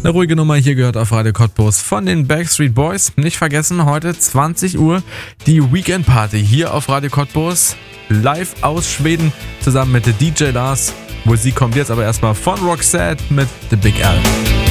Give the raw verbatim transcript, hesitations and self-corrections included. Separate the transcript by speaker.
Speaker 1: Eine ruhige Nummer hier gehört auf Radio Cottbus von den Backstreet Boys. Nicht vergessen, heute zwanzig Uhr die Weekend Party hier auf Radio Cottbus. Live aus Schweden zusammen mit D J Lars. Musik kommt jetzt aber erstmal von Roxette mit The Big L.